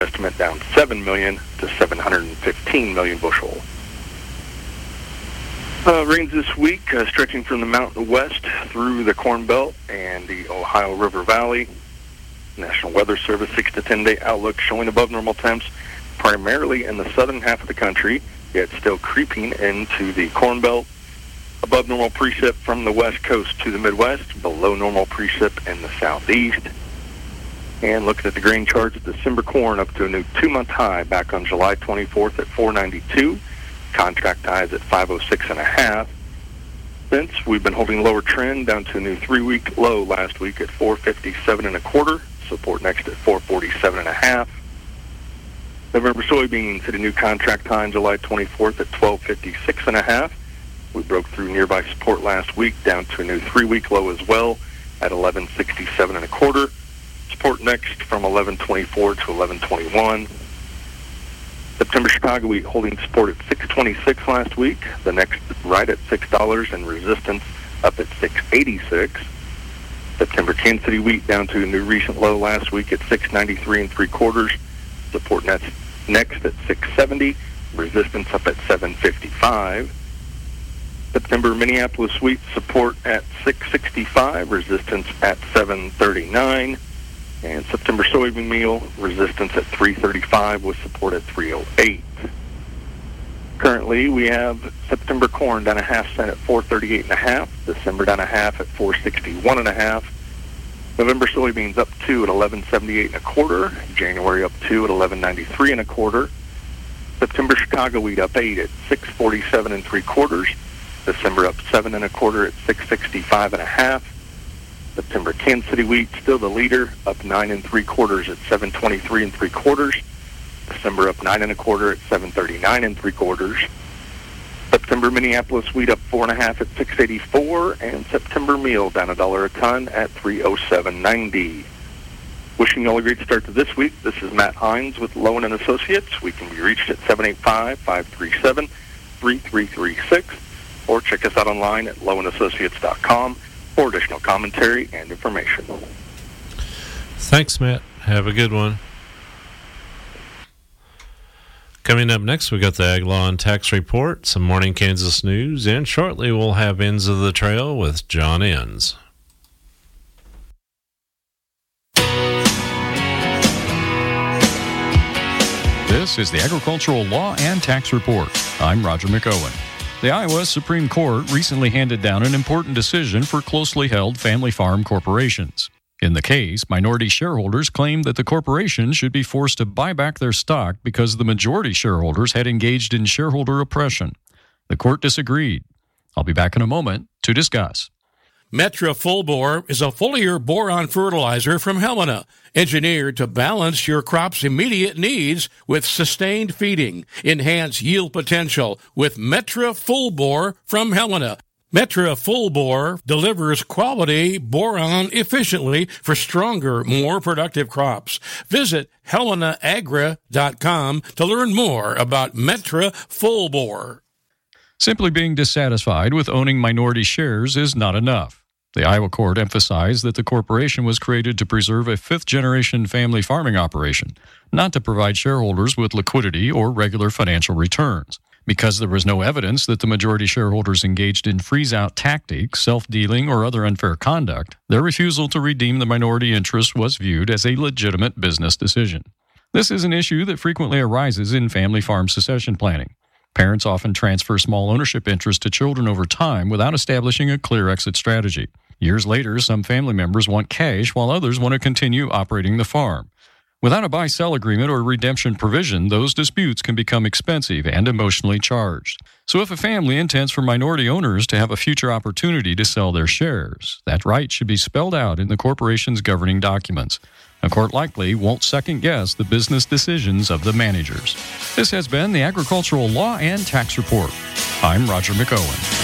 estimate down 7 million to 715 million bushel. Rains this week stretching from the Mountain West through the Corn Belt and the Ohio River Valley. National Weather Service 6 to 10 day outlook showing above normal temps primarily in the southern half of the country, yet still creeping into the Corn Belt. Above normal precip from the west coast to the Midwest, below normal precip in the southeast. And looking at the grain charts, December corn up to a new 2-month high back on July 24th at 492. Contract highs at 506.5. Since we've been holding lower trend down to a new 3-week low last week at 457.25. Support next at 447.5. November soybeans hit a new contract high on July 24th at 1256.5. We broke through nearby support last week down to a new 3-week low as well at 1167.25. Support next from 1124 to 1121. September Chicago wheat holding support at 626 last week. The next right at $6 and resistance up at 686. September Kansas City wheat down to a new recent low last week at 693.75. Support next at 670. Resistance up at 755. September Minneapolis wheat support at 665. Resistance at 739. And September soybean meal, resistance at 335 with support at 308. Currently, we have September corn down a half cent at 438.5. December down a half at 461.5. November soybeans up 2 at 1178.25. January up 2 at 1193.25. September Chicago wheat up 8 at 647.75. December up 7.25 at 665.5. September Kansas City wheat still the leader, up 9.75 at 723.75. December up 9.25 at 739.75. September Minneapolis wheat up 4.5 at 684, and September meal down $1 a ton at 307.90. Wishing you all a great start to this week. This is Matt Hines with Lowen and Associates. We can be reached at 785-537-3336, or check us out online at lowenassociates.com. for additional commentary and information. Thanks, Matt. Have a good one. Coming up next, we got the Ag Law and Tax Report, some Morning Kansas news, and shortly we'll have Ends of the Trail with John Enns. This is the Agricultural Law and Tax Report. I'm Roger McOwen. The Iowa Supreme Court recently handed down an important decision for closely held family farm corporations. In the case, minority shareholders claimed that the corporation should be forced to buy back their stock because the majority shareholders had engaged in shareholder oppression. The court disagreed. I'll be back in a moment to discuss. Metra Full Bore is a foliar boron fertilizer from Helena, engineered to balance your crop's immediate needs with sustained feeding. Enhance yield potential with Metra Full Bore from Helena. Metra Full Bore delivers quality boron efficiently for stronger, more productive crops. Visit HelenaAgra.com to learn more about Metra Full Bore. Simply being dissatisfied with owning minority shares is not enough. The Iowa court emphasized that the corporation was created to preserve a fifth-generation family farming operation, not to provide shareholders with liquidity or regular financial returns. Because there was no evidence that the majority shareholders engaged in freeze-out tactics, self-dealing, or other unfair conduct, their refusal to redeem the minority interest was viewed as a legitimate business decision. This is an issue that frequently arises in family farm succession planning. Parents often transfer small ownership interest to children over time without establishing a clear exit strategy. Years later, some family members want cash while others want to continue operating the farm. Without a buy-sell agreement or redemption provision, those disputes can become expensive and emotionally charged. So if a family intends for minority owners to have a future opportunity to sell their shares, that right should be spelled out in the corporation's governing documents. A court likely won't second-guess the business decisions of the managers. This has been the Agricultural Law and Tax Report. I'm Roger McOwen.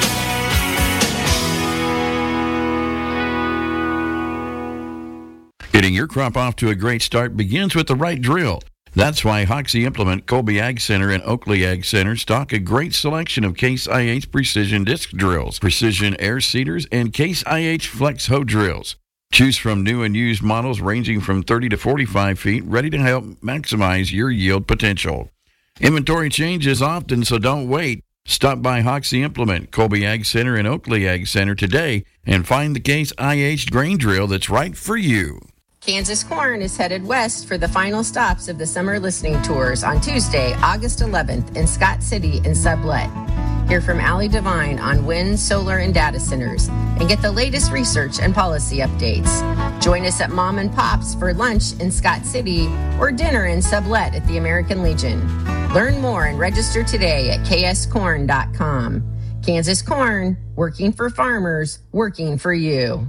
Getting your crop off to a great start begins with the right drill. That's why Hoxie Implement, Colby Ag Center, and Oakley Ag Center stock a great selection of Case IH precision disc drills, precision air seeders, and Case IH flex hoe drills. Choose from new and used models ranging from 30 to 45 feet, ready to help maximize your yield potential. Inventory changes often, so don't wait. Stop by Hoxie Implement, Colby Ag Center, and Oakley Ag Center today and find the Case IH grain drill that's right for you. Kansas Corn is headed west for the final stops of the summer listening tours on Tuesday, August 11th in Scott City and Sublet. Hear from Allie Devine on wind, solar, and data centers, and get the latest research and policy updates. Join us at Mom and Pop's for lunch in Scott City or dinner in Sublet at the American Legion. Learn more and register today at kscorn.com. Kansas Corn, working for farmers, working for you.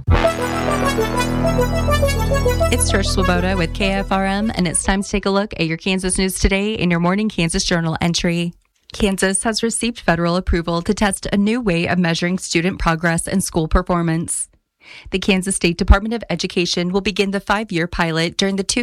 It's Trish Swoboda with KFRM, and it's time to take a look at your Kansas news today in your morning Kansas Journal entry. Kansas has received federal approval to test a new way of measuring student progress and school performance. The Kansas State Department of Education will begin the 5-year pilot during the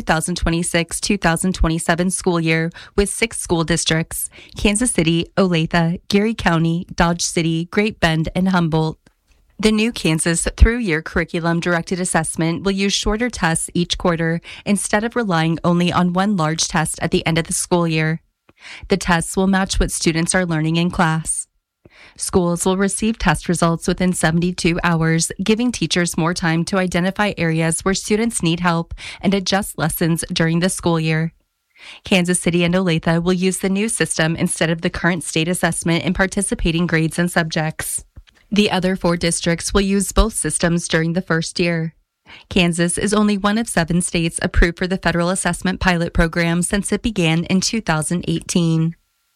2026-2027 school year with 6 school districts: Kansas City, Olathe, Geary County, Dodge City, Great Bend, and Humboldt. The new Kansas through-year curriculum-directed assessment will use shorter tests each quarter instead of relying only on one large test at the end of the school year. The tests will match what students are learning in class. Schools will receive test results within 72 hours, giving teachers more time to identify areas where students need help and adjust lessons during the school year. Kansas City and Olathe will use the new system instead of the current state assessment in participating grades and subjects. The other 4 districts will use both systems during the first year. Kansas is only one of 7 states approved for the federal assessment pilot program since it began in 2018.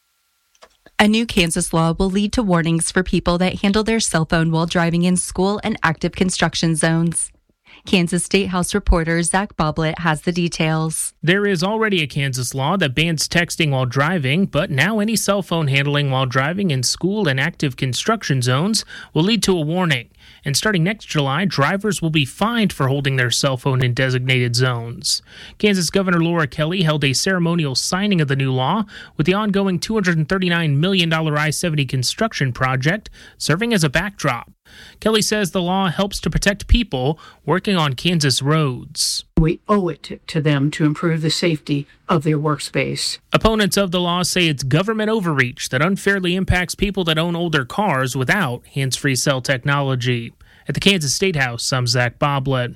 A new Kansas law will lead to warnings for people that handle their cell phone while driving in school and active construction zones. Kansas State House reporter Zach Boblet has the details. There is already a Kansas law that bans texting while driving, but now any cell phone handling while driving in school and active construction zones will lead to a warning. And starting next July, drivers will be fined for holding their cell phone in designated zones. Kansas Governor Laura Kelly held a ceremonial signing of the new law, with the ongoing $239 million I-70 construction project serving as a backdrop. Kelly says the law helps to protect people working on Kansas roads. We owe it to them to improve the safety of their workspace. Opponents of the law say it's government overreach that unfairly impacts people that own older cars without hands-free cell technology. At the Kansas State House, I'm Zach Boblet.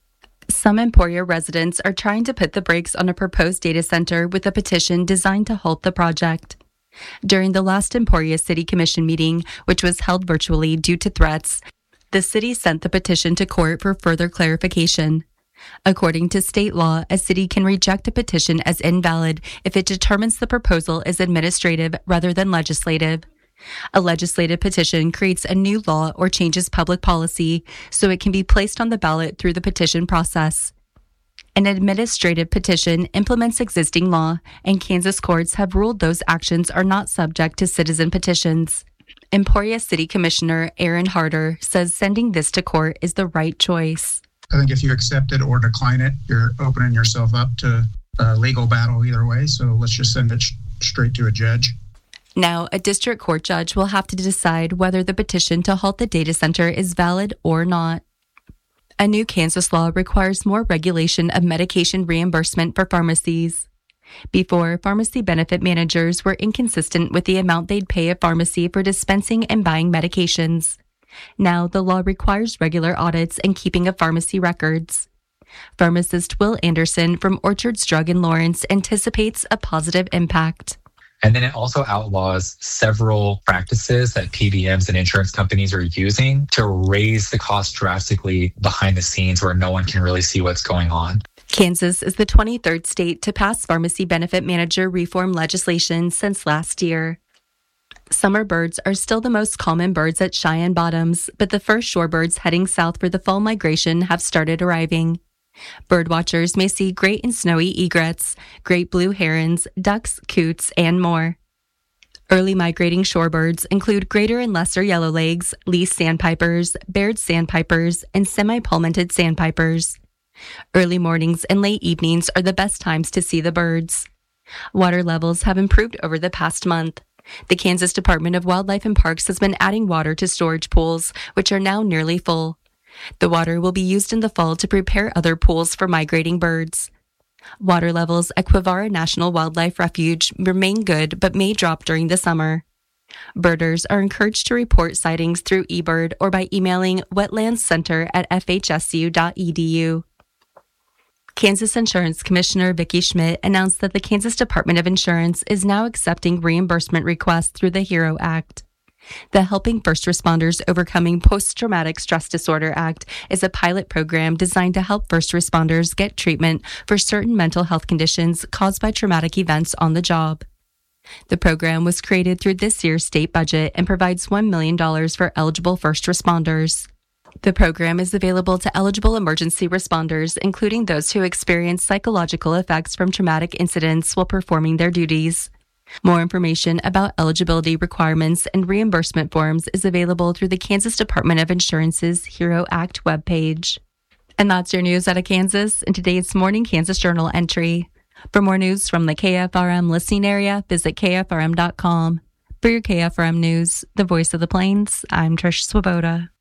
Some Emporia residents are trying to put the brakes on a proposed data center with a petition designed to halt the project. During the last Emporia City Commission meeting, which was held virtually due to threats, the city sent the petition to court for further clarification. According to state law, a city can reject a petition as invalid if it determines the proposal is administrative rather than legislative. A legislative petition creates a new law or changes public policy, so it can be placed on the ballot through the petition process. An administrative petition implements existing law, and Kansas courts have ruled those actions are not subject to citizen petitions. Emporia City Commissioner Aaron Harder says sending this to court is the right choice. I think if you accept it or decline it, you're opening yourself up to a legal battle either way, so let's just send it straight to a judge. Now, a district court judge will have to decide whether the petition to halt the data center is valid or not. A new Kansas law requires more regulation of medication reimbursement for pharmacies. Before, pharmacy benefit managers were inconsistent with the amount they'd pay a pharmacy for dispensing and buying medications. Now, the law requires regular audits and keeping of pharmacy records. Pharmacist Will Anderson from Orchards Drug in Lawrence anticipates a positive impact. And then it also outlaws several practices that PBMs and insurance companies are using to raise the cost drastically behind the scenes where no one can really see what's going on. Kansas is the 23rd state to pass pharmacy benefit manager reform legislation since last year. Summer birds are still the most common birds at Cheyenne Bottoms, but the first shorebirds heading south for the fall migration have started arriving. Birdwatchers may see great and snowy egrets, great blue herons, ducks, coots, and more. Early migrating shorebirds include greater and lesser yellowlegs, least sandpipers, Baird's sandpipers, and semi-palmated sandpipers. Early mornings and late evenings are the best times to see the birds. Water levels have improved over the past month. The Kansas Department of Wildlife and Parks has been adding water to storage pools, which are now nearly full. The water will be used in the fall to prepare other pools for migrating birds. Water levels at Quivara National Wildlife Refuge remain good but may drop during the summer. Birders are encouraged to report sightings through eBird or by emailing wetlandscenter@fhsu.edu. Kansas Insurance Commissioner Vicki Schmidt announced that the Kansas Department of Insurance is now accepting reimbursement requests through the HERO Act. The Helping First Responders Overcoming Post-Traumatic Stress Disorder Act is a pilot program designed to help first responders get treatment for certain mental health conditions caused by traumatic events on the job. The program was created through this year's state budget and provides $1 million for eligible first responders. The program is available to eligible emergency responders, including those who experience psychological effects from traumatic incidents while performing their duties. More information about eligibility requirements and reimbursement forms is available through the Kansas Department of Insurance's HERO Act webpage. And that's your news out of Kansas in today's Morning Kansas Journal entry. For more news from the KFRM listening area, visit KFRM.com. For your KFRM news, the voice of the Plains, I'm Trish Swoboda.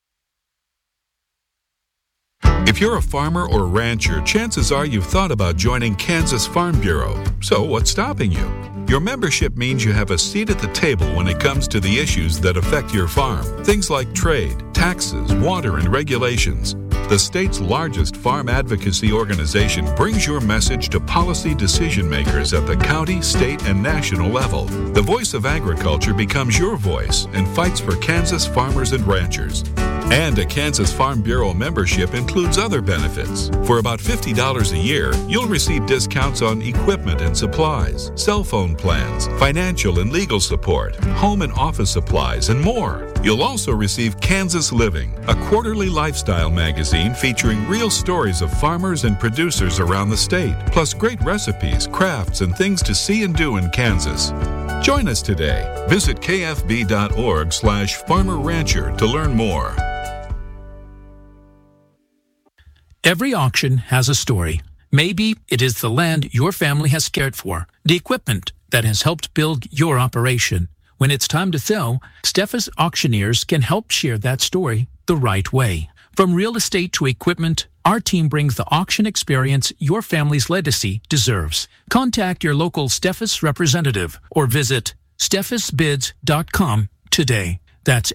If you're a farmer or rancher, chances are you've thought about joining Kansas Farm Bureau. So what's stopping you? Your membership means you have a seat at the table when it comes to the issues that affect your farm. Things like trade, taxes, water, and regulations. The state's largest farm advocacy organization brings your message to policy decision makers at the county, state, and national level. The voice of agriculture becomes your voice and fights for Kansas farmers and ranchers. And a Kansas Farm Bureau membership includes other benefits. For about $50 a year, you'll receive discounts on equipment and supplies, cell phone plans, financial and legal support, home and office supplies, and more. You'll also receive Kansas Living, a quarterly lifestyle magazine featuring real stories of farmers and producers around the state, plus great recipes, crafts, and things to see and do in Kansas. Join us today. Visit kfb.org/farmerrancher to learn more. Every auction has a story. Maybe it is the land your family has cared for, the equipment that has helped build your operation. When it's time to sell, Steffes Auctioneers can help share that story the right way. From real estate to equipment, our team brings the auction experience your family's legacy deserves. Contact your local Steffes representative or visit steffesbids.com today. That's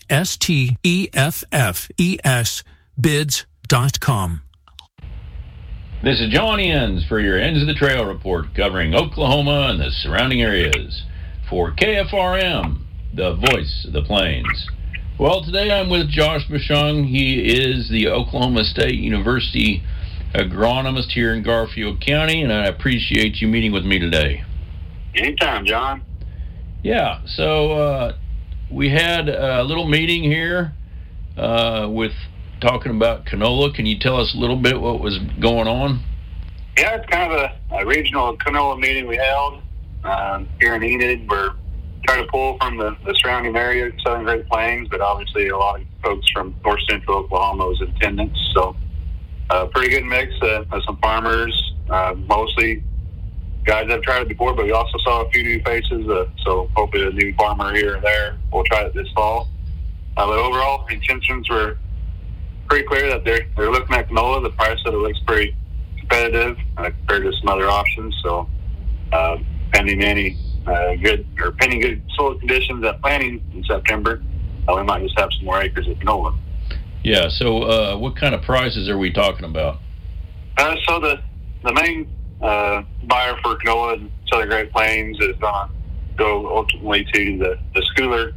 STEFFES bids.com. This is John Enns for your Ends of the Trail report covering Oklahoma and the surrounding areas for KFRM, the voice of the Plains. Well, today I'm with Josh Bushong. He is the Oklahoma State University agronomist here in Garfield County, and I appreciate you meeting with me today. Anytime, John. Yeah, so we had a little meeting here with talking about canola. Can you tell us a little bit what was going on? Yeah, it's kind of a regional canola meeting we held here in Enid. We're trying to pull from the surrounding area, Southern Great Plains, but obviously a lot of folks from north central Oklahoma was in attendance. So pretty good mix of some farmers, mostly guys that have tried it before, but we also saw a few new faces. So hopefully a new farmer here and there will try it this fall. But overall, intentions were pretty clear that they're looking at canola. The price of it looks pretty competitive compared to some other options. So pending any pending good soil conditions at planting in September, we might just have some more acres of canola. Yeah. So what kind of prices are we talking about? So the main buyer for canola in Southern Great Plains is going to go ultimately to the Schooler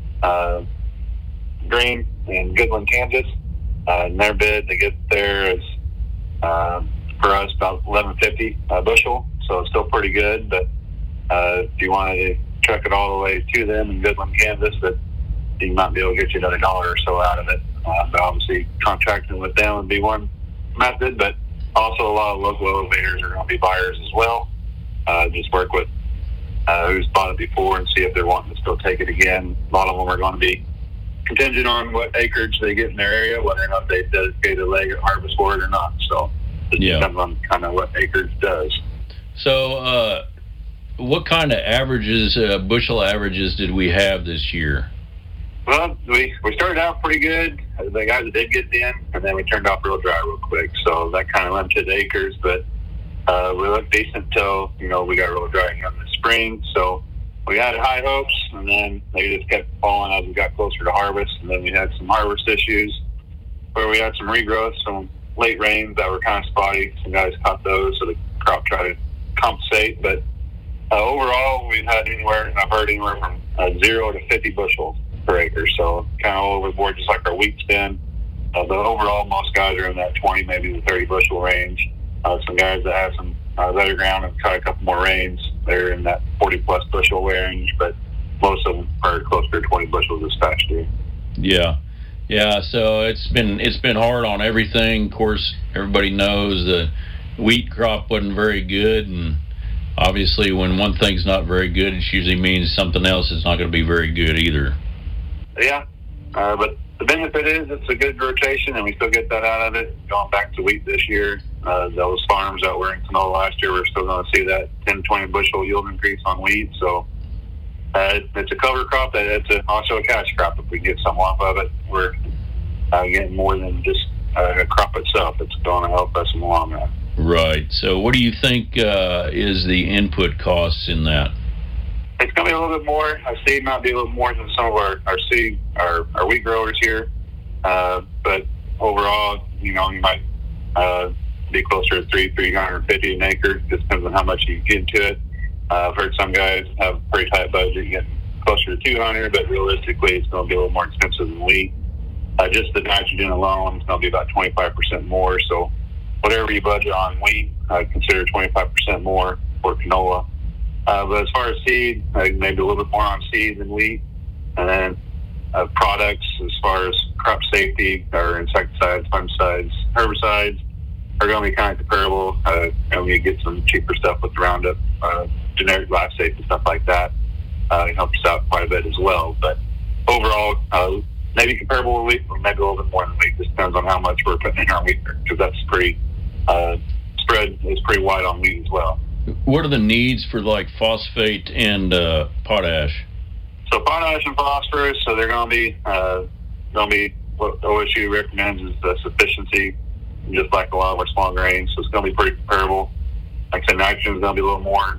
Grain in Goodland, Kansas. And their bid to get there is for us about $11.50 a bushel, so it's still pretty good. But if you wanted to truck it all the way to them in Goodland, Kansas, that you might be able to get you another $1 or so out of it. But obviously, contracting with them would be one method, but also a lot of local elevators are going to be buyers as well. Just work with who's bought it before and see if they're wanting to still take it again. A lot of them are going to be contingent on what acreage they get in their area, whether or not they dedicate a leg or harvest for it or not. So it depends on kind of what acreage does. So what kind of averages, bushel averages, did we have this year? Well, we started out pretty good. The guys that did get in, and then we turned off real dry real quick. So that kind of limited acres, but we looked decent until, we got real dry in the spring. So we had high hopes, and then they just kept falling as we got closer to harvest. And then we had some harvest issues where we had some regrowth, some late rains that were kind of spotty. Some guys caught those, so the crop tried to compensate. But overall, I've heard anywhere from 0 to 50 bushels per acre, so kind of all over the board, just like our wheat's been. But overall, most guys are in that 20, maybe the 30 bushel range. Some guys that have some better ground and caught a couple more rains, they're in that 40 plus bushel range, but most of them are closer to 20 bushels this past year. Yeah. So it's been hard on everything. Of course, everybody knows the wheat crop wasn't very good, and obviously, when one thing's not very good, it usually means something else is not going to be very good either. Yeah, but the benefit is it's a good rotation, and we still get that out of it. Going back to wheat this year, those farms that were in canola last year, we're still going to see that 10, 20 bushel yield increase on wheat. So it's a cover crop. It's also a cash crop. If we get some off of it, we're getting more than just a crop itself. It's going to help us in the long run. Right. So what do you think is the input costs in that? It's going to be a little bit more. Our seed might be a little more than some of our wheat growers here. But overall, you might be closer to $350 an acre. It depends on how much you get into it. I've heard some guys have a pretty tight budget, getting closer to $200, but realistically, it's going to be a little more expensive than wheat. Just the nitrogen alone is going to be about 25% more. So whatever you budget on wheat, consider 25% more for canola. But as far as seed, maybe a little bit more on seed than wheat. And then products, as far as crop safety, or insecticides, fungicides, herbicides, are going to be kind of comparable. And we get some cheaper stuff with Roundup, generic glyphosate and stuff like that. It helps us out quite a bit as well. But overall, maybe comparable with wheat, or maybe a little bit more than wheat. Just depends on how much we're putting in our wheat, because that's pretty spread is pretty wide on wheat as well. What are the needs for like phosphate and potash? So potash and phosphorus, so they're going to be what OSU recommends is the sufficiency, just like a lot of our small grains. So it's going to be pretty comparable. Like I said, nitrogen is going to be a little more.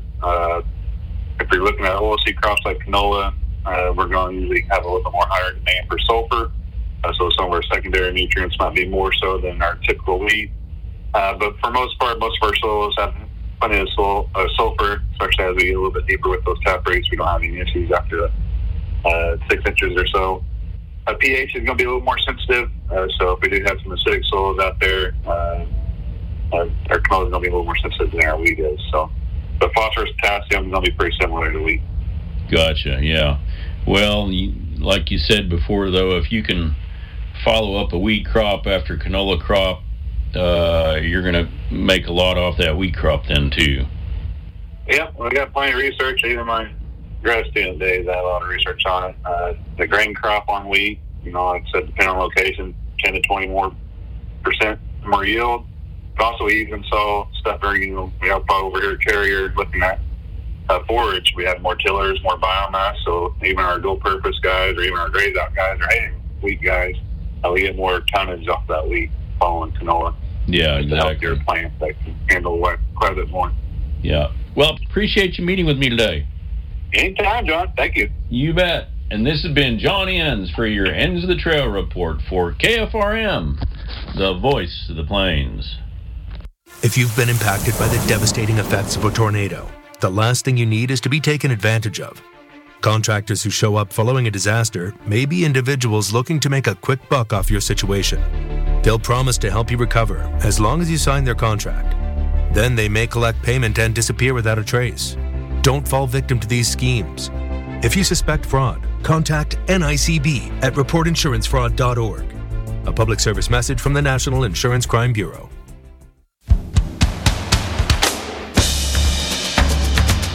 If you're looking at oilseed crops like canola, we're going to usually have a little bit more higher demand for sulfur. So some of our secondary nutrients might be more so than our typical wheat. But for most part, most of our soils have plenty of sulfur, especially as we get a little bit deeper with those tap rates. We don't have any issues after 6 inches or so. pH is going to be a little more sensitive. So if we do have some acidic soils out there, our canola is going to be a little more sensitive than our wheat is. So, but phosphorus, potassium is going to be pretty similar to wheat. Gotcha, yeah. Well, like you said before, though, if you can follow up a wheat crop after canola crop, you're going to make a lot off that wheat crop then, too. Yeah, we got plenty of research. Even my grad student days, I had a lot of research on it. The grain crop on wheat, like I said, depending on location, 10 to 20% more yield. But also, we even saw stuff where, we have over here at Carrier looking at forage. We had more tillers, more biomass. So even our dual purpose guys, or even our graze out guys, or hay wheat guys, we get more tonnage off that wheat following canola. Yeah, exactly. Healthier plants that can handle quite a bit more. Yeah. Well, appreciate you meeting with me today. Anytime, John. Thank you. You bet. And this has been John Enns for your Ends of the Trail report for KFRM, the voice of the plains. If you've been impacted by the devastating effects of a tornado, the last thing you need is to be taken advantage of. Contractors who show up following a disaster may be individuals looking to make a quick buck off your situation. They'll promise to help you recover as long as you sign their contract. Then they may collect payment and disappear without a trace. Don't fall victim to these schemes. If you suspect fraud, contact NICB at reportinsurancefraud.org. A public service message from the National Insurance Crime Bureau. Hello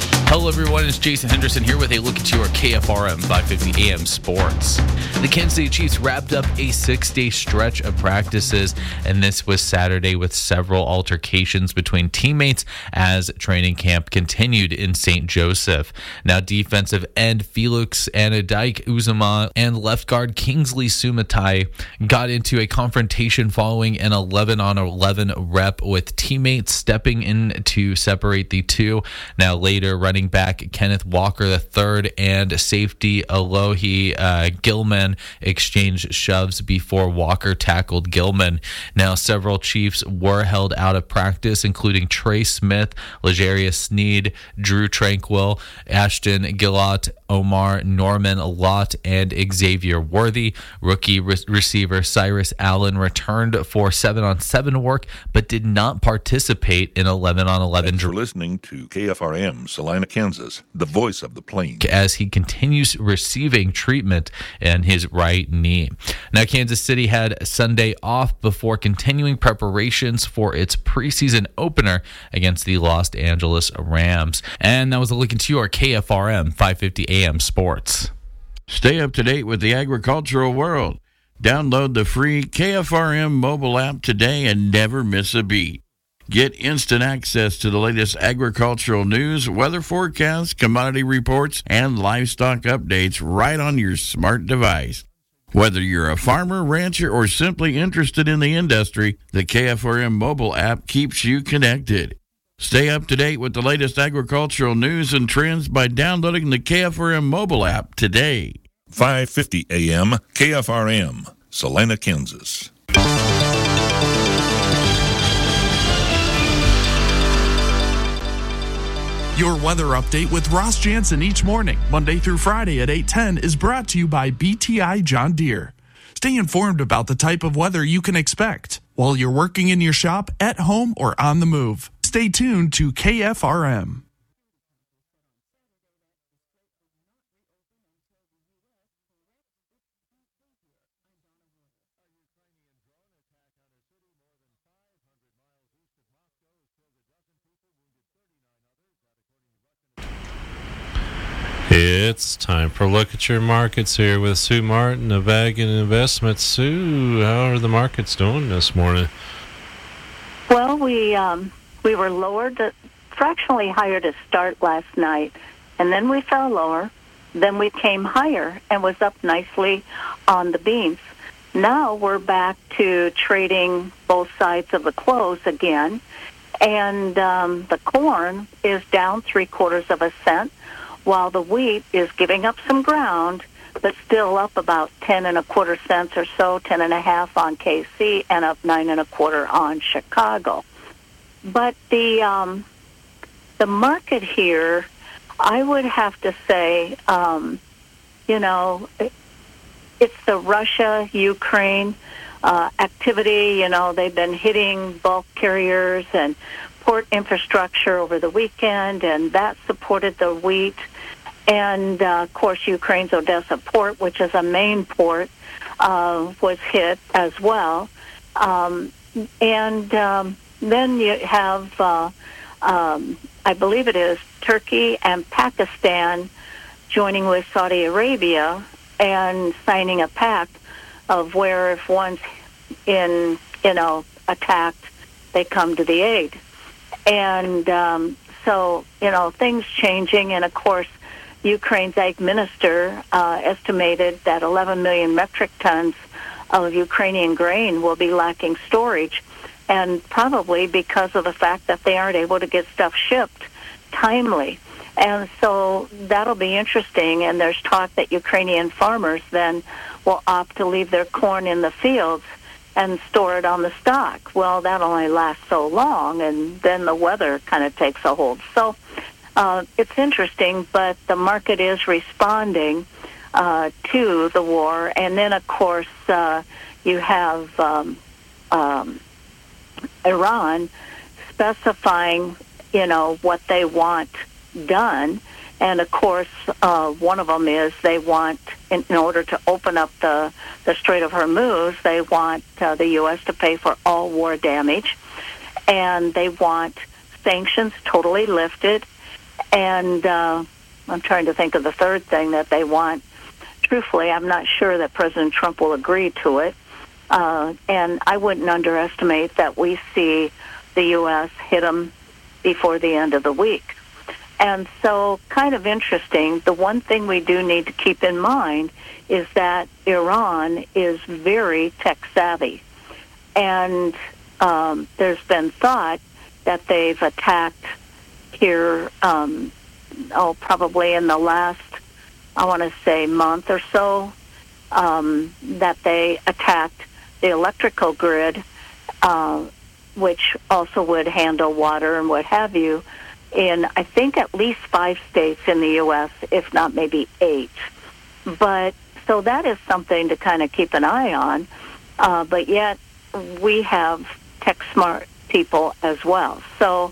Hello, everyone. It's Jason Henderson here with a look at your KFRM 550 AM Sports. The Kansas City Chiefs wrapped up a 6-day stretch of practices, and this was Saturday with several altercations between teammates as training camp continued in St. Joseph. Now, defensive end Felix Anadike Uzama and left guard Kingsley Sumatai got into a confrontation following an 11-on-11 rep with teammates stepping in to separate the two. Now, later, running back Kenneth Walker III and safety Alohi Gilman exchanged shoves before Walker tackled Gilman. Now, several Chiefs were held out of practice, including Trey Smith, L'Jarius Sneed, Drew Tranquil, Ashton Gillott, Omar Norman Lott, and Xavier Worthy. Rookie receiver Cyrus Allen returned for 7-on-7 work, but did not participate in 11-on-11 drills. You're listening to KFRM, Salina, Kansas, the voice of the Plains, as he continues receiving treatment in his right knee. Now, Kansas City had Sunday off before continuing preparations for its preseason opener against the Los Angeles Rams. And that was a look into your KFRM 550 AM Sports. Stay up to date with the agricultural world. Download the free KFRM mobile app today and never miss a beat. Get instant access to the latest agricultural news, weather forecasts, commodity reports, and livestock updates right on your smart device. Whether you're a farmer, rancher, or simply interested in the industry, the KFRM mobile app keeps you connected. Stay up to date with the latest agricultural news and trends by downloading the KFRM mobile app today. 550 AM KFRM, Salina, Kansas. Your weather update with Ross Jansen each morning, Monday through Friday at 8:10, is brought to you by BTI John Deere. Stay informed about the type of weather you can expect while you're working in your shop, at home, or on the move. Stay tuned to KFRM. It's time for a look at your markets here with Sue Martin of Ag and Investments. Sue, how are the markets doing this morning? Well, we were lowered, fractionally higher to start last night, and then we fell lower. Then we came higher and was up nicely on the beans. Now we're back to trading both sides of the close again, and the corn is down 3/4 cents. While the wheat is giving up some ground, but still up about 10 1/4 cents or so, 10 1/2 on KC, and up 9 1/4 on Chicago. But the market here, I would have to say, it's the Russia-Ukraine activity. They've been hitting bulk carriers and port infrastructure over the weekend, and that supported the wheat. And, of course, Ukraine's Odessa port, which is a main port, was hit as well. Then you have, I believe it is, Turkey and Pakistan joining with Saudi Arabia and signing a pact of where if one's attacked, they come to the aid. And so, things changing. And, of course, Ukraine's ag minister estimated that 11 million metric tons of Ukrainian grain will be lacking storage, and probably because of the fact that they aren't able to get stuff shipped timely. And so that'll be interesting, and there's talk that Ukrainian farmers then will opt to leave their corn in the fields and store it on the stock. Well, that only lasts so long, and then the weather kind of takes a hold. So it's interesting, but the market is responding to the war. And then, of course, you have Iran specifying, what they want done. And, of course, one of them is they want, in order to open up the Strait of Hormuz, they want the U.S. to pay for all war damage. And they want sanctions totally lifted. And I'm trying to think of the third thing that they want. Truthfully, I'm not sure that President Trump will agree to it. And I wouldn't underestimate that we see the U.S. hit them before the end of the week. And so, kind of interesting, the one thing we do need to keep in mind is that Iran is very tech-savvy. And there's been thought that they've attacked here, probably in the last, I want to say, month or so, that they attacked the electrical grid, which also would handle water and what have you, in, I think, at least 5 states in the U.S., if not maybe 8. But, so that is something to kind of keep an eye on. But yet, we have tech-smart people as well. So,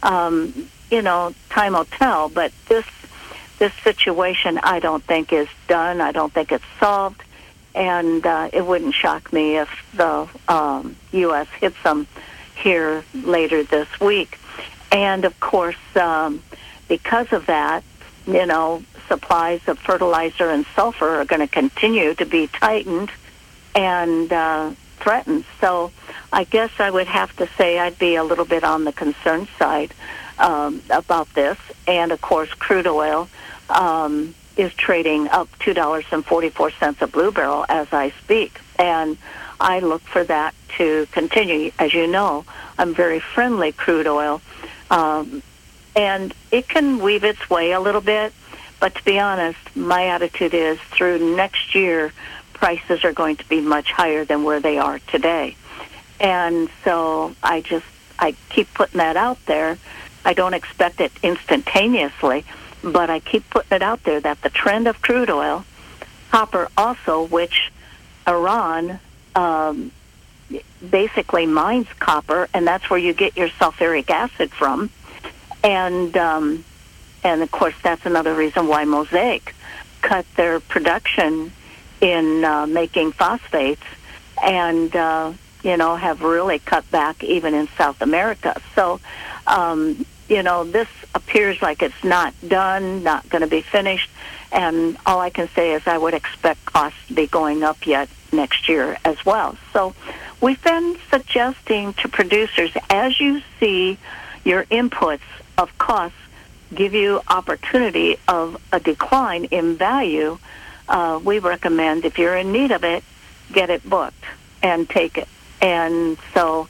time will tell, but this situation, I don't think is done. I don't think it's solved. And it wouldn't shock me if the U.S. hits them here later this week. And, of course, because of that, supplies of fertilizer and sulfur are going to continue to be tightened and threatened. So I guess I would have to say I'd be a little bit on the concerned side about this. And, of course, crude oil is trading up $2.44 a blue barrel as I speak. And I look for that to continue. As you know, I'm very friendly crude oil. And it can weave its way a little bit. But to be honest, my attitude is through next year, prices are going to be much higher than where they are today. And so I keep putting that out there. I don't expect it instantaneously, but I keep putting it out there that the trend of crude oil, copper also, which Iran basically mines copper, and that's where you get your sulfuric acid from. And of course, that's another reason why Mosaic cut their production in making phosphates and, have really cut back even in South America. So, this appears like it's not done, not going to be finished. And all I can say is I would expect costs to be going up yet next year as well. So we've been suggesting to producers, as you see your inputs of costs give you opportunity of a decline in value, we recommend if you're in need of it, get it booked and take it. And so,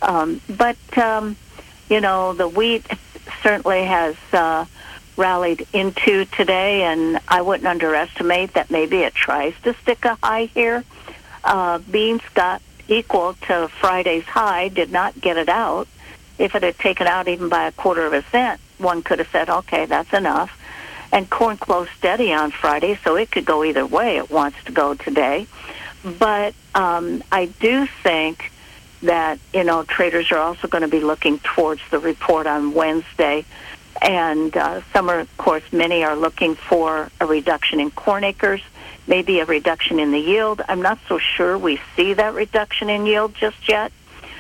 the wheat certainly has rallied into today, and I wouldn't underestimate that maybe it tries to stick a high here. Beans got equal to Friday's high, did not get it out. If it had taken out even by 1/4 cent, one could have said, okay, that's enough. And corn closed steady on Friday, so it could go either way it wants to go today. But I do think that, traders are also going to be looking towards the report on Wednesday. And many are looking for a reduction in corn acres, maybe a reduction in the yield. I'm not so sure we see that reduction in yield just yet,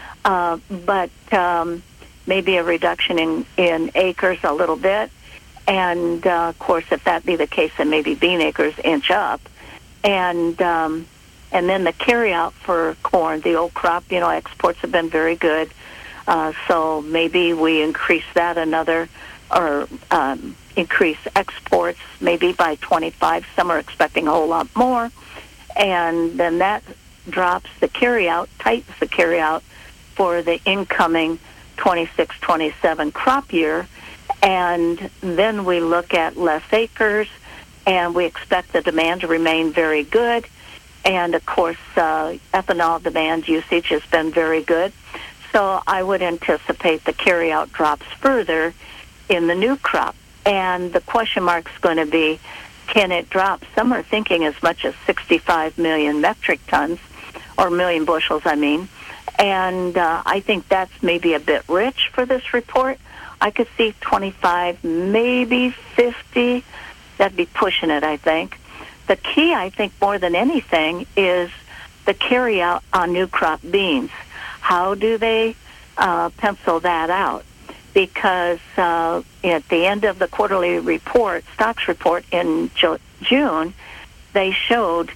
but maybe a reduction in acres a little bit. And, of course, if that be the case, then maybe bean acres inch up. And then the carryout for corn, the old crop, exports have been very good. So maybe we increase that or increase exports maybe by 25. Some are expecting a whole lot more. And then that drops the carryout, tightens the carryout for the incoming 26-27 crop year. And then we look at less acres, and we expect the demand to remain very good. And, of course, ethanol demand usage has been very good. So I would anticipate the carryout drops further in the new crop. And the question mark's going to be, can it drop? Some are thinking as much as 65 million metric tons, or million bushels, I mean. And I think that's maybe a bit rich for this report. I could see 25, maybe 50. That'd be pushing it, I think. The key, I think, more than anything, is the carryout on new crop beans. How do they pencil that out? because at the end of the quarterly report, stocks report in June, they showed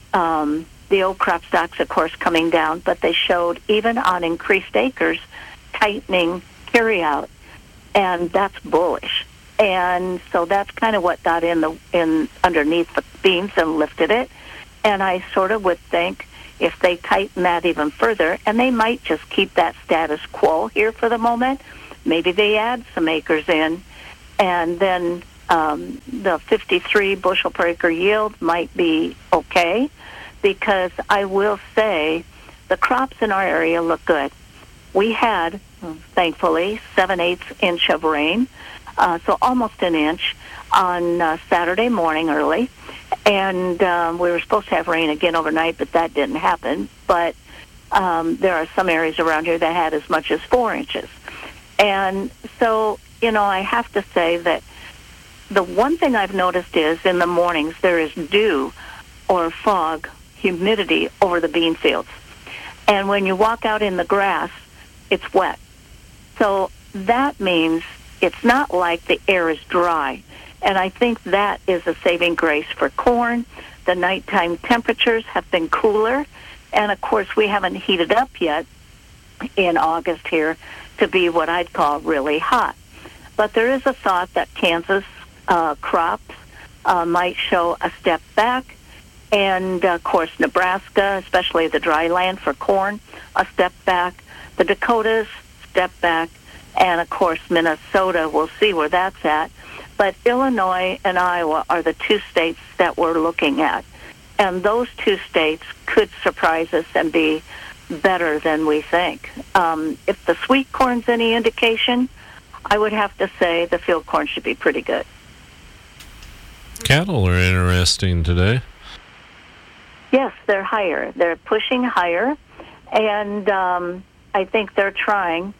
the old crop stocks, of course, coming down, but they showed even on increased acres, tightening carryout, and that's bullish. And so that's kind of what got in underneath the beans and lifted it. And I sort of would think if they tighten that even further, and they might just keep that status quo here for the moment, maybe they add some acres in, and then the 53 bushel per acre yield might be okay, because I will say the crops in our area look good. We had, thankfully, 7/8 inch of rain, so almost an inch on Saturday morning early. And we were supposed to have rain again overnight, but that didn't happen. But there are some areas around here that had as much as 4 inches. And so, I have to say that the one thing I've noticed is in the mornings there is dew or fog, humidity over the bean fields. And when you walk out in the grass, it's wet. So that means it's not like the air is dry. And I think that is a saving grace for corn. The nighttime temperatures have been cooler. And, of course, we haven't heated up yet in August here to be what I'd call really hot. But there is a thought that Kansas crops might show a step back. And, of course, Nebraska, especially the dry land for corn, a step back. The Dakotas, step back. And, of course, Minnesota, we'll see where that's at. But Illinois and Iowa are the two states that we're looking at. And those two states could surprise us and be better than we think. If the sweet corn's any indication, I would have to say the field corn should be pretty good. Cattle are interesting today. Yes, they're higher. They're pushing higher, and I think they're trying.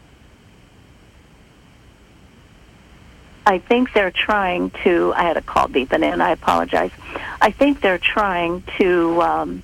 I had a call beeping in, I apologize. I think they're trying to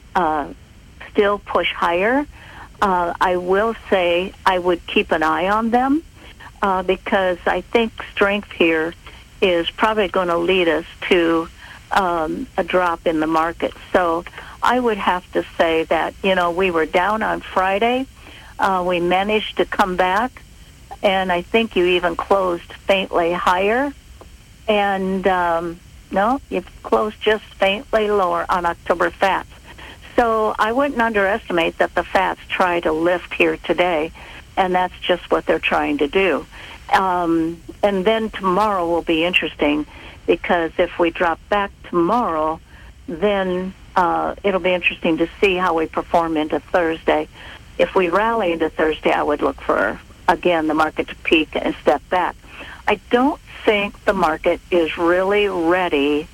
still push higher. I will say I would keep an eye on them because I think strength here is probably going to lead us to a drop in the market. So I would have to say that, we were down on Friday. We managed to come back. And I think you even closed faintly higher. And, no, you've closed just faintly lower on October fats. So I wouldn't underestimate that the fats try to lift here today, and that's just what they're trying to do. And then tomorrow will be interesting, because if we drop back tomorrow, then it'll be interesting to see how we perform into Thursday. If we rally into Thursday, I would look for, again, the market to peak and step back. I don't think the market is really ready.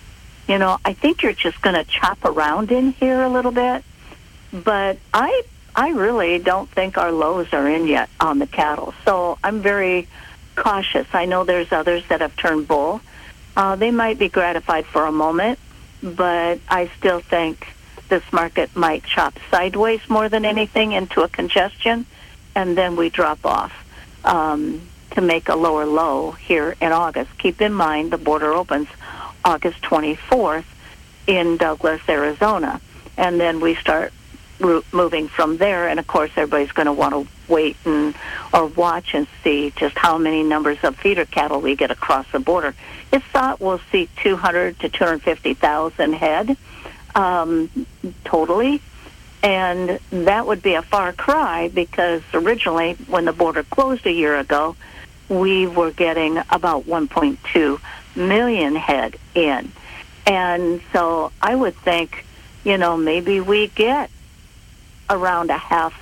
I think you're just going to chop around in here a little bit. But I really don't think our lows are in yet on the cattle. So I'm very cautious. I know there's others that have turned bull. They might be gratified for a moment, but I still think this market might chop sideways more than anything into a congestion, and then we drop off to make a lower low here in August. Keep in mind the border opens August 24th in Douglas, Arizona, and then we start moving from there. And, of course, everybody's going to want to wait or watch and see just how many numbers of feeder cattle we get across the border. It's thought we'll see 200 to 250,000 head totally. And that would be a far cry, because originally when the border closed a year ago, we were getting about 1.2 million head in. And so I would think, maybe we get around a half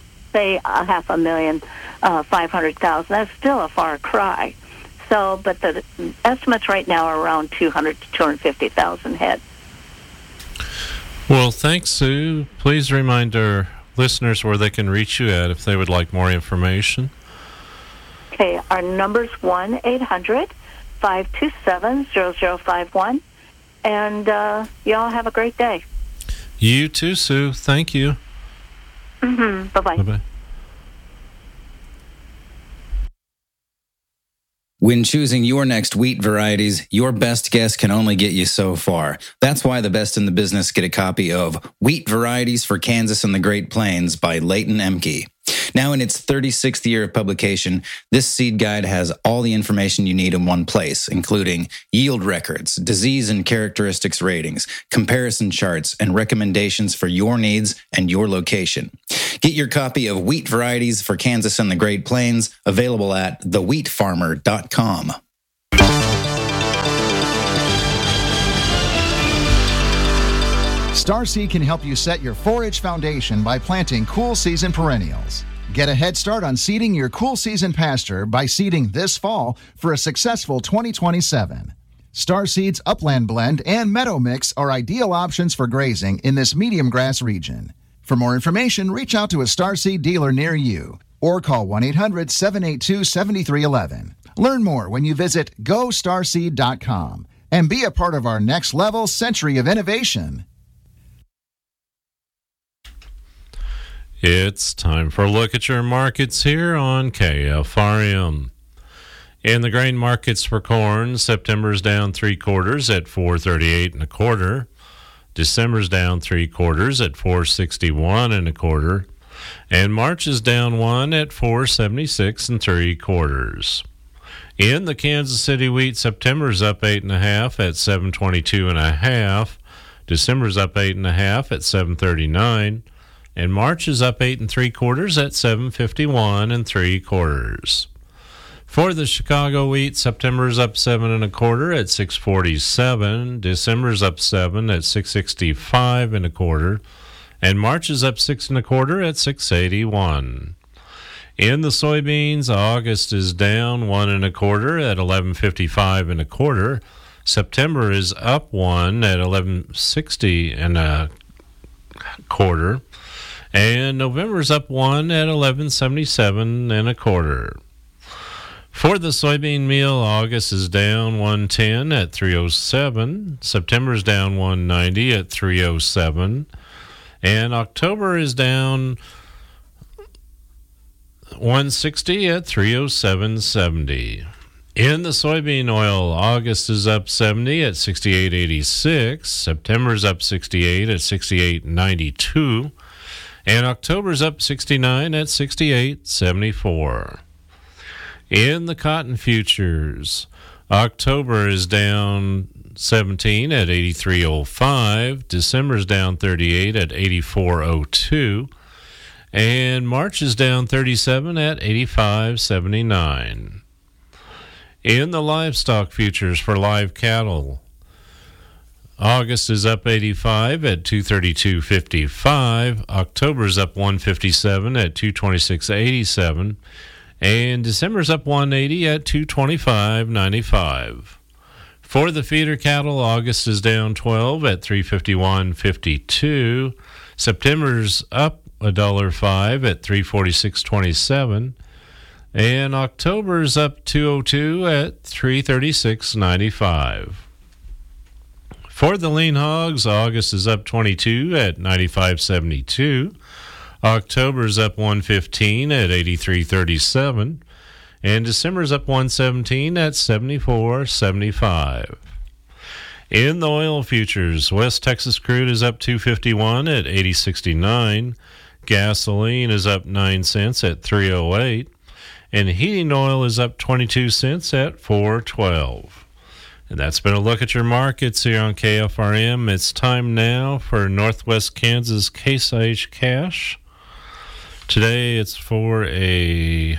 a million, 500,000. That's still a far cry. So, but the estimates right now are around 200 to 250,000 head. Well, thanks, Sue. Please remind our listeners where they can reach you at if they would like more information. Okay, our number's 1-800-527-0051. And y'all have a great day. You too, Sue. Thank you. Bye-bye. Bye-bye. When choosing your next wheat varieties, your best guess can only get you so far. That's why the best in the business get a copy of Wheat Varieties for Kansas and the Great Plains by Leighton Emke. Now in its 36th year of publication, this seed guide has all the information you need in one place, including yield records, disease and characteristics ratings, comparison charts, and recommendations for your needs and your location. Get your copy of Wheat Varieties for Kansas and the Great Plains, available at thewheatfarmer.com. Starseed can help you set your forage foundation by planting cool season perennials. Get a head start on seeding your cool season pasture by seeding this fall for a successful 2027. Starseed's Upland Blend and Meadow Mix are ideal options for grazing in this medium grass region. For more information, reach out to a Starseed dealer near you or call 1-800-782-7311. Learn more when you visit GoStarseed.com and be a part of our next level century of innovation. It's time for a look at your markets here on KFRM. In the grain markets for corn, September's down 3/4 at $4.38 1/4. December's down 3/4 at $4.61 1/4. And March is down 1 at $4.76 3/4. In the Kansas City wheat, September's up 8.5 at $7.22 1/2. December's up 8.5 at $7.39. And March is up 8 3/4 at $7.51 3/4. For the Chicago wheat, September's up 7 1/4 at $6.47. December's up 7 at $6.65 1/4. And March is up 6 1/4 at $6.81. In the soybeans, August is down 1 1/4 at $11.55 1/4. September is up 1 at $11.60 1/4. And November's up 1 at $11.77 1/4. For the soybean meal, August is down 1.10 at $3.07. September's down 1.90 at $3.07. And October is down 1.60 at $3.07.70. In the soybean oil, August is up 70 at $68.86. September's up 68 at $68.92. And October's up 69 at $68.74. In the cotton futures, October is down 17 at $83.05. December's down 38 at $84.02. And March is down 37 at $85.79. In the livestock futures for live cattle, August is up 85 at $232.55. October's up 157 at $226.87. And December's up 180 at $225.95. For the feeder cattle, August is down 12 at $351.52. September's up $1.05 at $346.27. And October's up $202 at $336.95. For the lean hogs, August is up 22 at $95.72. October's up 115 at $83.37. And December's up 117 at $74.75. In the oil futures, West Texas crude is up $2.51 at $80.69. Gasoline is up 9 cents at $3.08. And heating oil is up 22 cents at $4.12. And that's been a look at your markets here on KFRM. It's time now for Northwest Kansas Case IH Cash. Today it's for a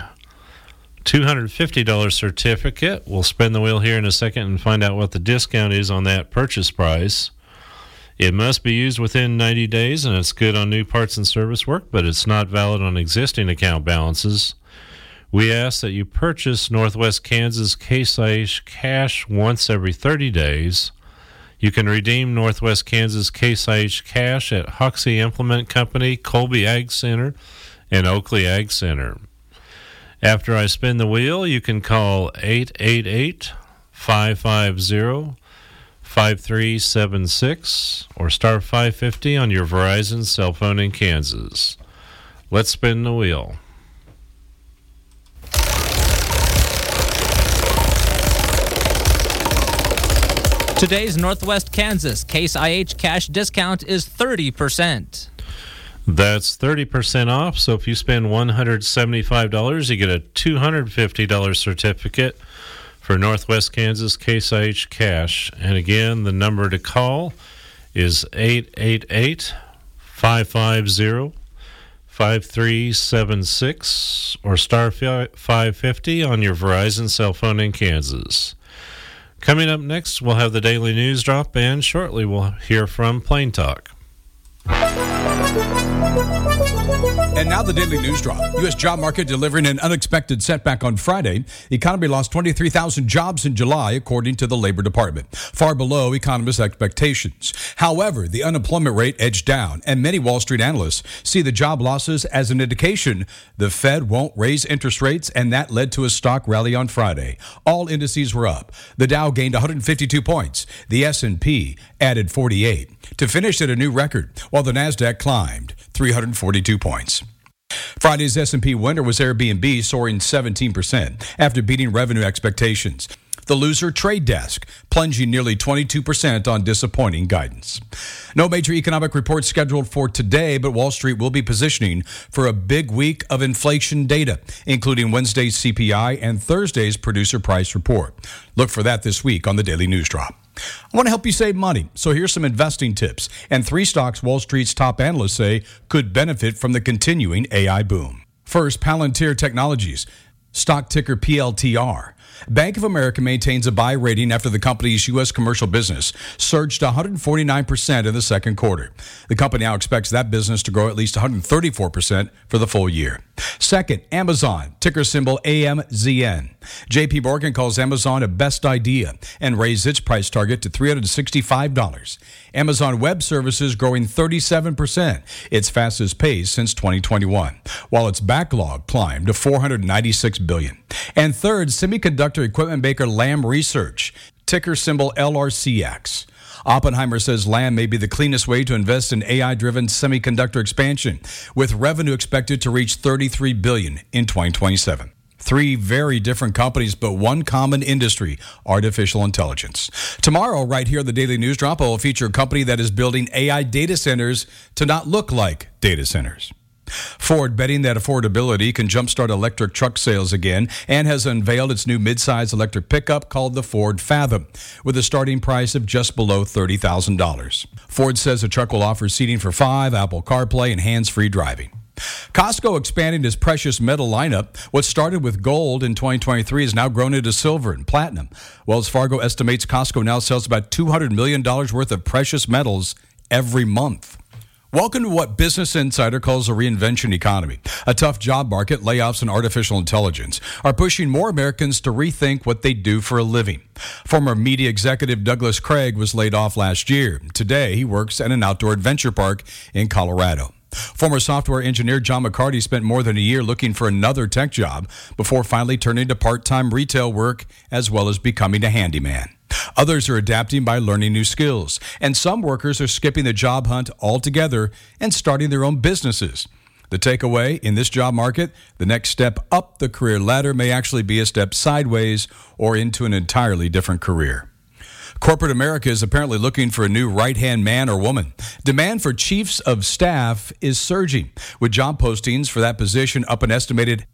$250 certificate. We'll spin the wheel here in a second and find out what the discount is on that purchase price. It must be used within 90 days, and it's good on new parts and service work, but it's not valid on existing account balances. We ask that you purchase Northwest Kansas Case IH Cash once every 30 days. You can redeem Northwest Kansas Case IH Cash at Hoxie Implement Company, Colby Ag Center, and Oakley Ag Center. After I spin the wheel, you can call 888-550-5376 or star 550 on your Verizon cell phone in Kansas. Let's spin the wheel. Today's Northwest Kansas Case IH cash discount is 30%. That's 30% off. So if you spend $175, you get a $250 certificate for Northwest Kansas Case IH cash. And again, the number to call is 888-550-5376 or star 550 on your Verizon cell phone in Kansas. Coming up next, we'll have the Daily News Drop, and shortly we'll hear from Plain Talk. And now the Daily News Drop. U.S. job market delivering an unexpected setback on Friday. The economy lost 23,000 jobs in July, according to the Labor Department, far below economists' expectations. However, the unemployment rate edged down, and many Wall Street analysts see the job losses as an indication the Fed won't raise interest rates, and that led to a stock rally on Friday. All indices were up. The Dow gained 152 points. The S&P added 48 to finish at a new record, while the Nasdaq climbed 342 points. Friday's S&P winner was Airbnb, soaring 17% after beating revenue expectations. The loser, Trade Desk, plunging nearly 22% on disappointing guidance. No major economic reports scheduled for today, but Wall Street will be positioning for a big week of inflation data, including Wednesday's CPI and Thursday's producer price report. Look for that this week on the Daily News Drop. I want to help you save money, so here's some investing tips and 3 stocks Wall Street's top analysts say could benefit from the continuing AI boom. First, Palantir Technologies, stock ticker PLTR. Bank of America maintains a buy rating after the company's U.S. commercial business surged 149% in the second quarter. The company now expects that business to grow at least 134% for the full year. Second, Amazon, ticker symbol AMZN. J.P. Morgan calls Amazon a best idea and raised its price target to $365. Amazon Web Services growing 37%, its fastest pace since 2021, while its backlog climbed to $496 billion. And third, semiconductor equipment maker Lam Research, ticker symbol LRCX. Oppenheimer says Lam may be the cleanest way to invest in AI-driven semiconductor expansion, with revenue expected to reach $33 billion in 2027. 3 very different companies, but one common industry, artificial intelligence. Tomorrow, right here, the Daily News Drop will feature a company that is building AI data centers to not look like data centers. Ford betting that affordability can jumpstart electric truck sales again and has unveiled its new midsize electric pickup called the Ford Fathom, with a starting price of just below $30,000. Ford says the truck will offer seating for 5, Apple CarPlay, and hands-free driving. Costco expanding its precious metal lineup. What started with gold in 2023 has now grown into silver and platinum. Wells Fargo estimates Costco now sells about $200 million worth of precious metals every month. Welcome to what Business Insider calls a reinvention economy. A tough job market, layoffs, and artificial intelligence are pushing more Americans to rethink what they do for a living. Former media executive Douglas Craig was laid off last year. Today, he works at an outdoor adventure park in Colorado. Former software engineer John McCarty spent more than a year looking for another tech job before finally turning to part-time retail work as well as becoming a handyman. Others are adapting by learning new skills, and some workers are skipping the job hunt altogether and starting their own businesses. The takeaway in this job market, the next step up the career ladder may actually be a step sideways or into an entirely different career. Corporate America is apparently looking for a new right-hand man or woman. Demand for chiefs of staff is surging, with job postings for that position up an estimated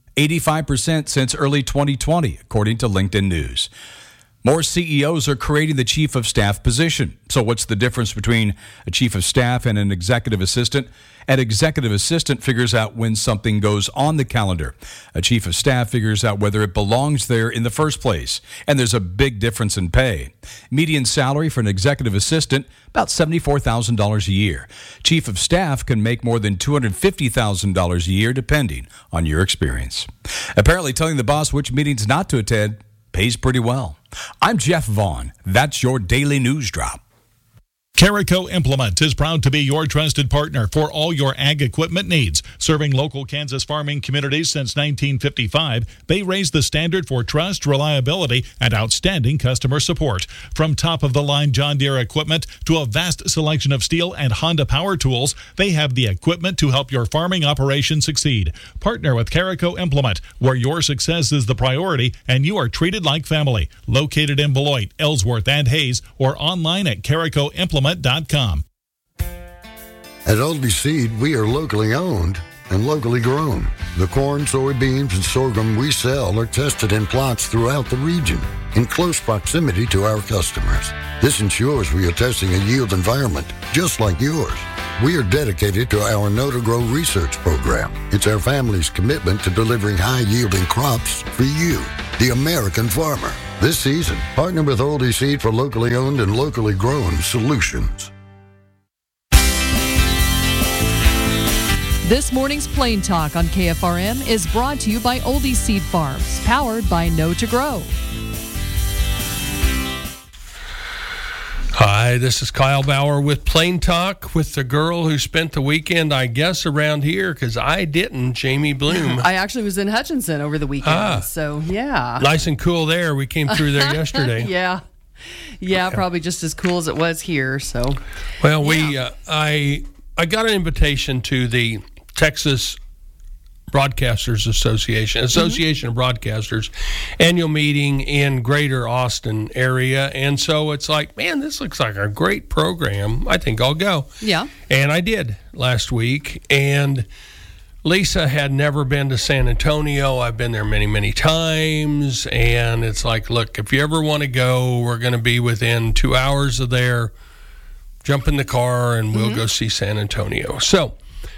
85% since early 2020, according to LinkedIn News. More CEOs are creating the chief of staff position. So what's the difference between a chief of staff and an executive assistant? An executive assistant figures out when something goes on the calendar. A chief of staff figures out whether it belongs there in the first place. And there's a big difference in pay. Median salary for an executive assistant, about $74,000 a year. Chief of staff can make more than $250,000 a year, depending on your experience. Apparently, telling the boss which meetings not to attend pays pretty well. I'm Jeff Vaughn. That's your Daily News Drop. Carico Implement is proud to be your trusted partner for all your ag equipment needs. Serving local Kansas farming communities since 1955, they raised the standard for trust, reliability, and outstanding customer support. From top-of-the-line John Deere equipment to a vast selection of Steel and Honda power tools, they have the equipment to help your farming operation succeed. Partner with Carico Implement, where your success is the priority and you are treated like family. Located in Beloit, Ellsworth, and Hayes, or online at caricoimplement.com. At Aldi Seed, we are locally owned and locally grown. The corn, soybeans, and sorghum we sell are tested in plots throughout the region in close proximity to our customers. This ensures we are testing a yield environment just like yours. We are dedicated to our Know to Grow research program. It's our family's commitment to delivering high-yielding crops for you, the American farmer. This season, partner with Aldi Seed for locally owned and locally grown solutions. This morning's Plain Talk on KFRM is brought to you by Oldie Seed Farms, powered by Know to Grow. Hi, this is Kyle Bauer with Plain Talk with the girl who spent the weekend, I guess, around here, because I didn't, Jamie Bloom. I actually was in Hutchinson over the weekend, so yeah. Nice and cool there. We came through there yesterday. Yeah, probably just as cool as it was here. So, well, I got an invitation to the Texas Broadcasters Association of Broadcasters annual meeting in Greater Austin area, and so it's like, man, this looks like a great program. I think I'll go. Yeah. And I did last week, and Lisa had never been to San Antonio. I've been there many, many times, and it's like, look, if you ever want to go, we're going to be within 2 hours of there. Jump in the car, and we'll go see San Antonio. So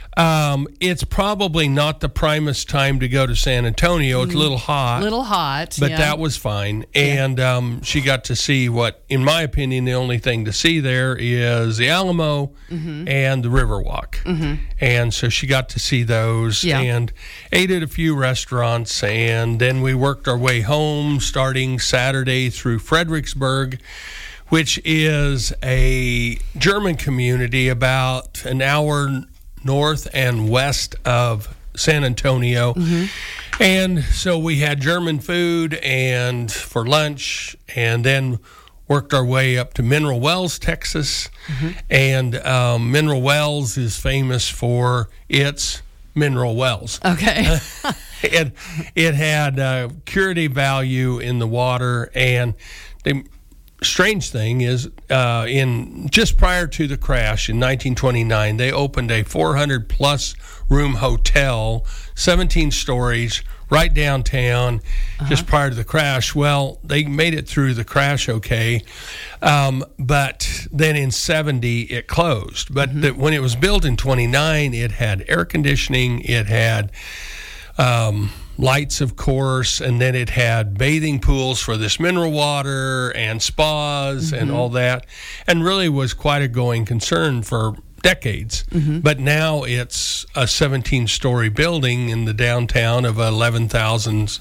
it's probably not the primest time to go to San Antonio. It's a little hot. But that was fine. And she got to see what, in my opinion, the only thing to see there is the Alamo and the Riverwalk. And so she got to see those and ate at a few restaurants. And then we worked our way home starting Saturday through Fredericksburg, which is a German community about an hour north and west of San Antonio. And so we had German food and for lunch, and then worked our way up to Mineral Wells, Texas. And Mineral Wells is famous for its mineral wells. Okay. And it had curative value in the water, and the strange thing is, in just prior to the crash in 1929, they opened a 400-plus room hotel, 17 stories, right downtown, just prior to the crash. Well, they made it through the crash okay, but then in 70 it closed. But when it was built in 29, it had air conditioning, it had lights, of course, and then it had bathing pools for this mineral water and spas and all that, and really was quite a going concern for decades. But now it's a 17-story building in the downtown of 11,000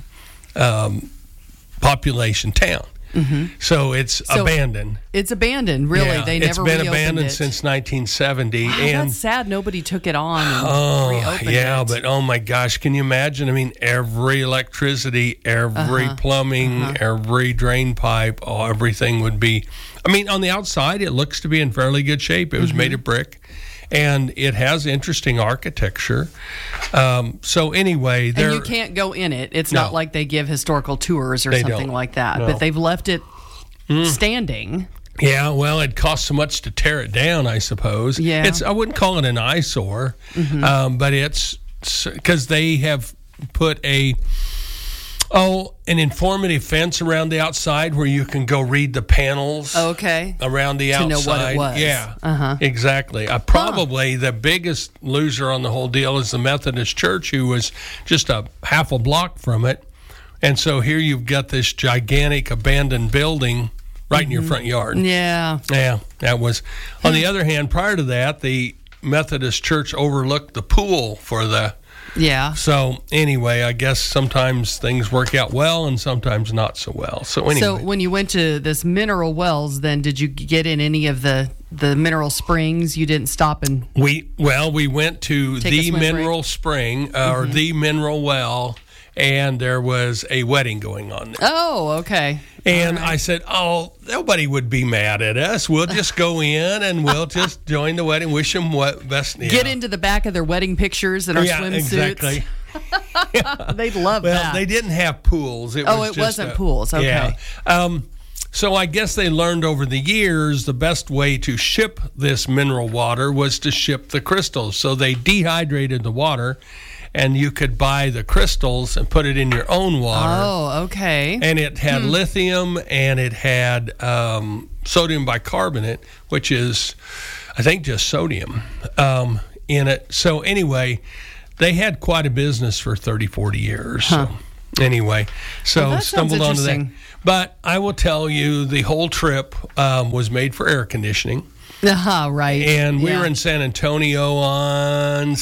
population town. So it's abandoned. It's abandoned, really. Yeah, they never reopened it. It's been abandoned it. since 1970. Wow, and that's sad nobody took it on and reopened it. But oh my gosh, can you imagine? I mean, every electricity, every plumbing, every drain pipe, everything would be, I mean, on the outside, it looks to be in fairly good shape. It was made of brick, and it has interesting architecture. So anyway, and you can't go in it. It's not like they give historical tours or something like that. No. But they've left it standing. Yeah, well, it costs so much to tear it down, I suppose. Yeah. I wouldn't call it an eyesore, but it's because they have put an informative fence around the outside where you can go read the panels. Around the outside. To know what it was. Yeah, exactly. Probably the biggest loser on the whole deal is the Methodist Church, who was just a half a block from it. And so here you've got this gigantic abandoned building right in your front yard. Yeah, that was. On the other hand, prior to that, the Methodist Church overlooked the pool for the Yeah. So anyway, I guess sometimes things work out well and sometimes not so well. So anyway. So when you went to this mineral wells, then did you get in any of the mineral springs? You didn't stop and we went to the mineral spring or the mineral well, and there was a wedding going on there. Oh, okay. And I said, "Oh, nobody would be mad at us. We'll just go in and we'll just join the wedding. Wish them what best." Yeah. Get into the back of their wedding pictures in our swimsuits. Exactly. They'd love that. Well, they didn't have pools. It wasn't pools. Okay. Yeah. So I guess they learned over the years the best way to ship this mineral water was to ship the crystals. So they dehydrated the water, and you could buy the crystals and put it in your own water. Oh, okay. And it had lithium, and it had sodium bicarbonate, which is, I think, just sodium in it. So anyway, they had quite a business for 30, 40 years. Huh. So anyway, stumbled onto that. But I will tell you, the whole trip was made for air conditioning. Right. And we were in San Antonio on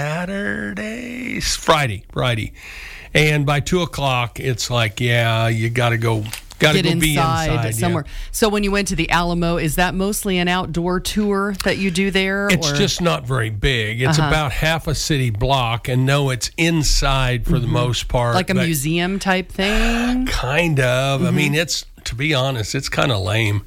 Friday. And by 2:00, it's like, you got to go. Got to go be inside somewhere. Yeah. So when you went to the Alamo, is that mostly an outdoor tour that you do there? It's just not very big. It's about half a city block, and it's inside for the most part. Like a museum type thing? Kind of. I mean, to be honest, it's kind of lame.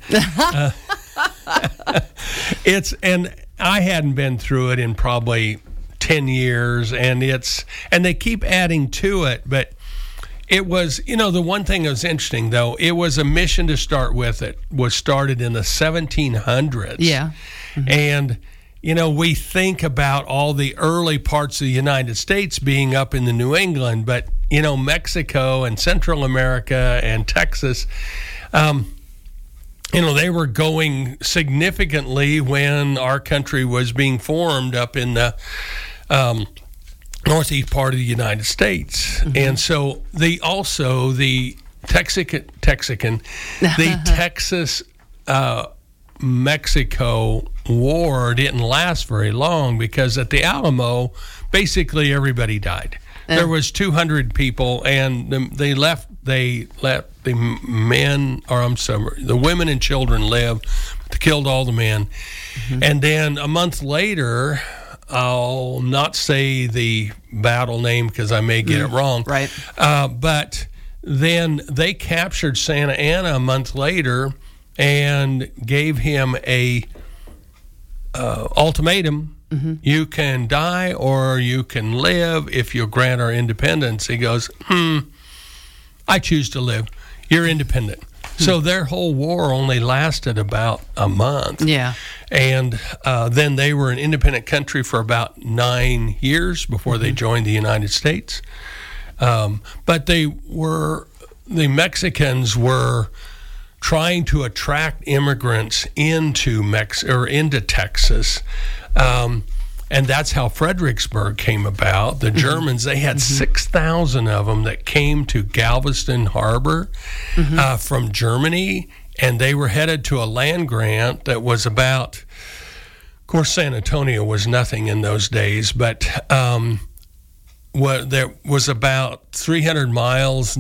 And I hadn't been through it in probably 10 years, and they keep adding to it, but it was, the one thing that was interesting, though, it was a mission to start with. It was started in the 1700s. Yeah. And, we think about all the early parts of the United States being up in the New England, but, Mexico and Central America and Texas, they were going significantly when our country was being formed up in the northeast part of the United States. And so the Texas Mexico War didn't last very long, because at the Alamo, basically everybody died. There was 200 people, and they left the women and children live. They killed all the men. And then a month later, I'll not say the battle name because I may get it wrong. Right. But then they captured Santa Ana a month later and gave him a ultimatum. You can die or you can live if you grant our independence. He goes, I choose to live. You're independent. So their whole war only lasted about a month. Yeah. And then they were an independent country for about 9 years before they joined the United States. But the Mexicans were trying to attract immigrants into Texas. And that's how Fredericksburg came about. The Germans, they had 6,000 of them that came to Galveston Harbor from Germany, and they were headed to a land grant that was about, of course, San Antonio was nothing in those days, but there was about 300 miles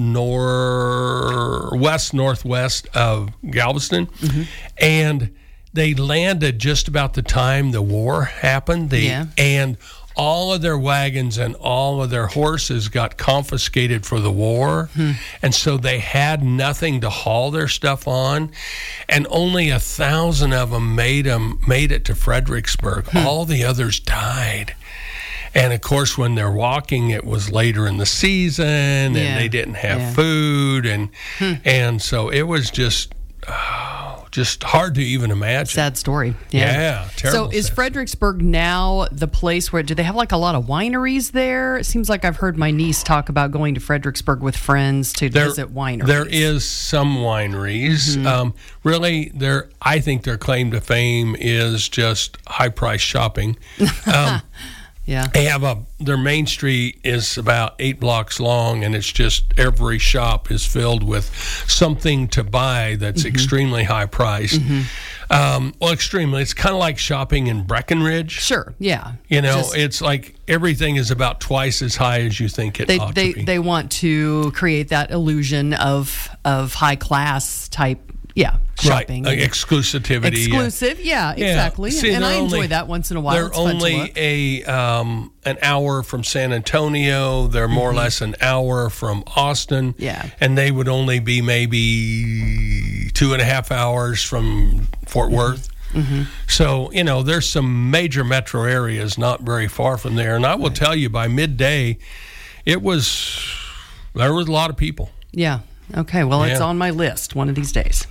northwest of Galveston, and they landed just about the time the war happened. And all of their wagons and all of their horses got confiscated for the war. And so they had nothing to haul their stuff on. And only 1,000 of them made it to Fredericksburg. All the others died. And of course, when they're walking, it was later in the season, and they didn't have food. And so it was just hard to even imagine. Sad story. Yeah, terrible. So is Fredericksburg now the place where, do they have like a lot of wineries there? It seems like I've heard my niece talk about going to Fredericksburg with friends to visit wineries. There is some wineries. Really, I think their claim to fame is just high-price shopping. Yeah. They have their main street is about 8 blocks long, and it's just every shop is filled with something to buy that's extremely high priced. Extremely. It's kind of like shopping in Breckenridge. Sure, yeah. It's like everything is about twice as high as you think it ought to be. They want to create that illusion of high class type, shopping. Right, exclusivity. Exclusive, exactly. See, and I enjoy that once in a while. They're only an hour from San Antonio. They're more or less an hour from Austin. Yeah. And they would only be maybe 2.5 hours from Fort Worth. Mm-hmm. So, there's some major metro areas not very far from there. And I will tell you, by midday, there was a lot of people. Yeah. Okay. Well, it's on my list one of these days.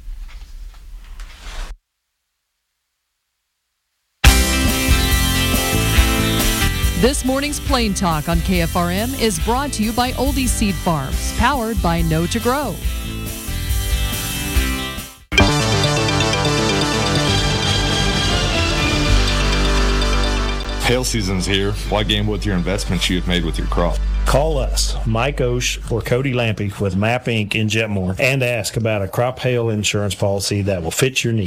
This morning's Plain Talk on KFRM is brought to you by Oldie Seed Farms, powered by Know to Grow. Hail season's here. Why gamble with your investments you have made with your crop? Call us, Mike Osh or Cody Lampy with MAP Inc. in Jetmore, and ask about a crop hail insurance policy that will fit your needs.